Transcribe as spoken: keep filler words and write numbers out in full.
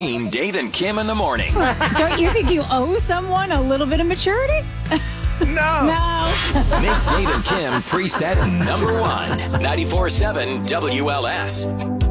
Team Dave and Kim in the morning. Don't you think you owe someone a little bit of maturity? No. No. Make Dave and Kim preset number one. ninety-four point seven W L S.